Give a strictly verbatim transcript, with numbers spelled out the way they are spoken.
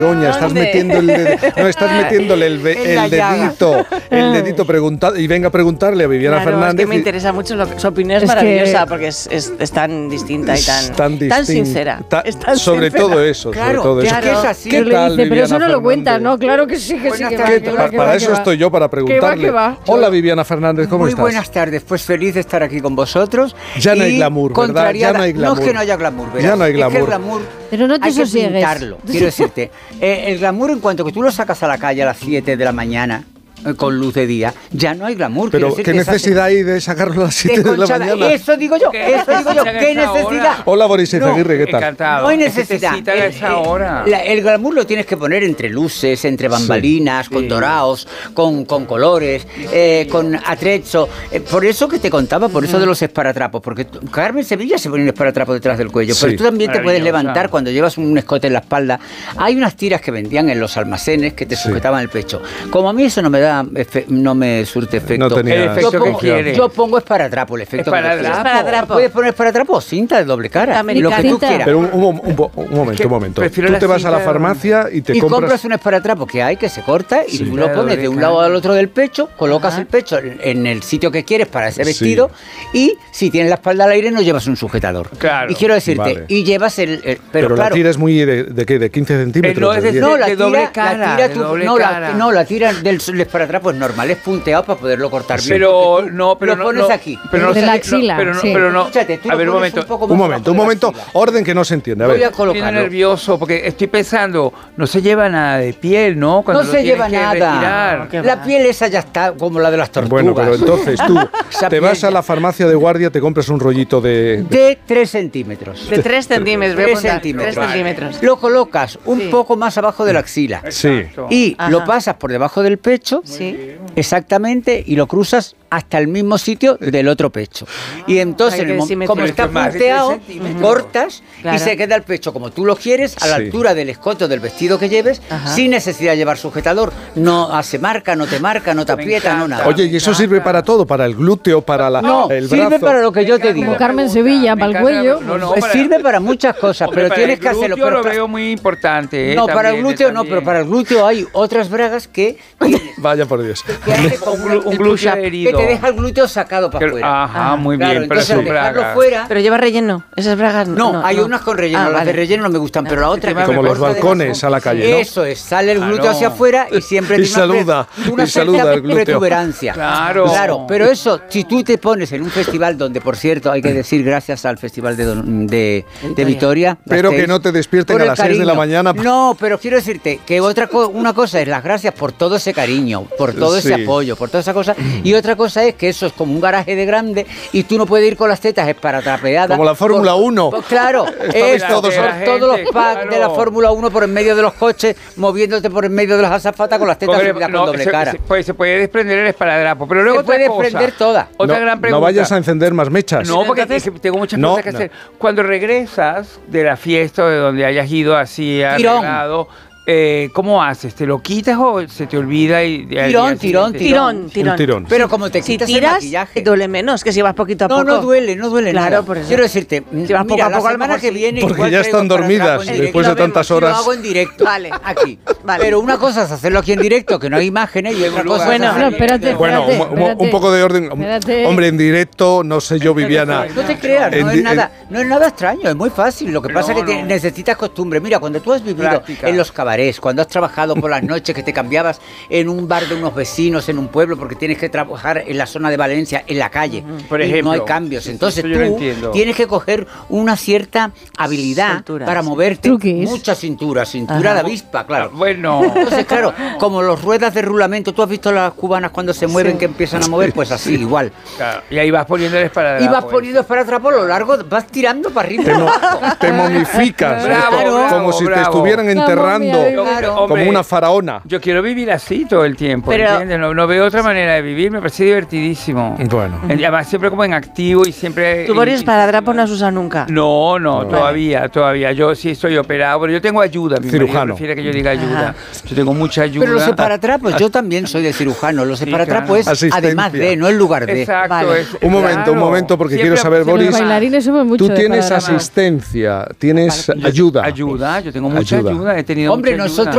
Doña, estás metiendo el dedo, no estás metiéndole el, el, el dedito, el dedito preguntado y venga a preguntarle a Viviana claro, Fernández. Es que me interesa mucho, lo, su opinión es, es maravillosa que, porque es, es, es tan distinta y tan, tan, distinta, tan sincera. Ta, es tan sobre sincera. todo eso, claro, sobre todo claro, eso. Es así. ¿Qué le tal, dice, Viviana pero eso no Fernández? lo cuenta, ¿no? Claro que sí, que sí. Que va, ¿Qué, que para, va, que para va, eso que estoy va. yo, para preguntarle. ¿Qué va, qué va? Hola, Viviana Fernández, ¿cómo Muy estás? Muy buenas tardes, pues feliz de estar aquí con vosotros. Ya no hay glamour, ¿verdad? Ya no hay glamour. No es que no haya glamour, ¿verdad? Ya no hay glamour. Es que el glamour pero no te hay sosiegues. que pintarlo, quiero decirte. Eh, el glamour, en cuanto que tú lo sacas a la calle a las siete de la mañana, con luz de día, ya no hay glamour. Pero ¿qué necesidad hay de sacarlo a las siete de la mañana? Eso digo yo, eso digo yo, ¿qué necesidad? Hola, Boris Izaguirre, ¿qué tal? Encantado. No hay necesidad. El, esa hora. La, el glamour lo tienes que poner entre luces, entre bambalinas, sí. con sí. dorados, con, con colores, eh, con atrezzo. Eh, por eso que te contaba, por eso de los esparatrapos, porque tú, Carmen Sevilla se pone un esparatrapo detrás del cuello, sí. pero tú también te puedes levantar cuando llevas un escote en la espalda. Hay unas tiras que vendían en los almacenes que te sujetaban sí. el pecho. Como a mí eso no me da Efe, no me surte efecto. No tenía el efecto yo pongo, que quiere. Yo pongo esparatrapo, el efecto esparadrapo. que puedes poner esparatrapo o cinta de doble cara, lo que tú quieras. Pero un, un, un, un momento, un momento. Tú te vas a la farmacia y te y compras... compras un esparatrapo que hay, que se corta y sí. tú lo pones de un lado al otro del pecho, colocas Ajá. el pecho en el sitio que quieres para ese vestido sí. y si tienes la espalda al aire no llevas un sujetador. Claro. Y quiero decirte, vale. y llevas el... el pero pero claro, la tira es muy de, de qué, de quince centímetros. No, es de, de, no, la de tira, doble cara. La tira de tú, doble no, cara. La, no, la tira del esparatrapo es normal, es punteado para poderlo cortar bien. Pero no, pero lo pones no, aquí. Pero no, de la axila. No, pero no, sí. pero no. Escúchate, tú a ver, un momento. Un, un momento, un momento. Orden que no se entiende. A ver. Voy a Estoy colocarlo. nervioso porque estoy pensando, no se lleva nada de piel, ¿no? Cuando no lo se lleva que nada. Retirar. La piel esa ya está como la de las tortugas. Bueno, pero entonces tú te vas a la farmacia de guardia, te compras un rollito de... De tres centímetros. De tres centímetros, voy a tres contar. centímetros. Tres centímetros. Lo colocas un sí. poco más abajo de la axila. Sí. Y Ajá. lo pasas por debajo del pecho. Sí. Exactamente, y lo cruzas hasta el mismo sitio del otro pecho. Y entonces, el, como está punteado, cortas claro. y se queda el pecho como tú lo quieres, a la sí. altura del escote del vestido que lleves, Ajá. sin necesidad de llevar sujetador. No hace marca, no te marca, no te aprieta, no nada. Oye, ¿y eso sirve para todo? ¿Para el glúteo, para la, no, el brazo? Sirve para lo que yo te digo. Como Carmen Sevilla, para el cuello. No, no, pues para, sirve para muchas cosas, pero pero tienes que hacerlo. Yo lo para, veo muy importante. Eh, no, también, para el glúteo también. no, pero para el glúteo hay otras bragas que... Vaya por Dios. Que hace como un, un glúteo herido. Que te deja el glúteo sacado para afuera. Ajá, muy claro, bien, pero entonces son dejarlo fuera... Pero lleva relleno, esas bragas no. No, no hay no. unas con relleno, ah, las vale. de relleno no me gustan, pero la otra... Que como los balcones a la calle, ¿no? Eso es, sale el glúteo claro. hacia afuera y siempre... Y saluda, una y saluda el glúteo. Protuberancia. Claro. Claro, pero eso, si tú te pones en un festival donde, por cierto, hay que decir gracias al Festival de, Don, de, de Vitoria... Pero que no te despierten a las seis de la mañana. No, pero quiero decirte que otra co una cosa es las gracias por todo ese cariño, por todo sí. ese apoyo, por toda esa cosa, y otra cosa es que eso es como un garaje de grande y tú no puedes ir con las tetas esparatrapeadas. Como la Fórmula uno. Por, claro, es todos, gente, todos los packs claro. de la Fórmula uno por en medio de los coches, moviéndote por en medio de las azafatas con las tetas Porque, subidas no, con doble se, cara. Se, pues, se puede desprender el esparadrapo, pero luego se otra puede cosa, desprender toda. Otra no, gran pregunta. No vayas a encender más mechas. No, porque entonces, tengo muchas no, cosas que no. hacer. Cuando regresas de la fiesta o de donde hayas ido así arreglado, eh, ¿cómo haces? ¿Te lo quitas o se te olvida? Y, y tirón, tirón, tirón, tirón, tirón. Pero como te quitas si tiras, el maquillaje, duele menos que si vas poquito a no, poco. No, no duele, no duele claro, nada. Por eso. Quiero decirte, si vas poco mira, a poco, la semana que viene porque ya están dormidas después de tantas horas. Lo hago en directo, vale, aquí. Vale. Pero una cosa es hacerlo aquí en directo, que no hay imágenes, y otra cosa bueno, es no, espérate, bueno, espérate, un, espérate, un poco de orden. espérate. Hombre, en directo, no sé yo, Viviana. No te creas, no en, es nada, no es nada extraño, es muy fácil. Lo que Pero pasa es no, que te, no. necesitas costumbre. Mira, cuando tú has vivido Práctica. en los cabarets, cuando has trabajado por las noches, que te cambiabas en un bar de unos vecinos, en un pueblo, porque tienes que trabajar en la zona de Valencia, en la calle, Por y ejemplo. no hay cambios. Entonces Eso yo lo tú entiendo. tienes que coger una cierta habilidad Soltura, para sí. moverte. Truquis. Mucha cintura, cintura Ajá. de avispa, claro. Bueno. Entonces, claro, como los ruedas de rulamento, ¿tú has visto las cubanas cuando se mueven Sí. que empiezan a mover? Pues así, igual. Claro, y ahí vas poniendo el esparadrapo. Y vas ese. poniendo esparadrapo a lo largo, vas tirando para arriba. Te, mo te momificas. Bravo, ¿eh? bravo, como si te bravo. estuvieran enterrando. Yo, claro. Como Hombre, una faraona. Yo quiero vivir así todo el tiempo, Pero- ¿entiendes? No, no veo otra manera de vivir, me parece divertidísimo. Bueno. Y además siempre como en activo y siempre... Tú, Boris, esparadrapo no has usado nunca. No, no, No. todavía, todavía. Yo sí estoy operado, pero yo tengo ayuda. Mi marido Cirujano. prefiere que yo diga ayuda. Ajá. Yo tengo mucha ayuda. Pero los separatrapos, yo también soy de cirujano. Los Sí, separatrapos claro. es Asistencia. además de, no en lugar de. Exacto. Vale. es- Un momento, claro. un momento, porque Siempre- quiero saber, siempre Boris. Los va- bailarines somos mucho Tú de tienes esparadrapo. asistencia, tienes Yo- ayuda. Ayuda, yo tengo mucha Ayuda. ayuda, he tenido Hombre, mucha nosotros ayuda.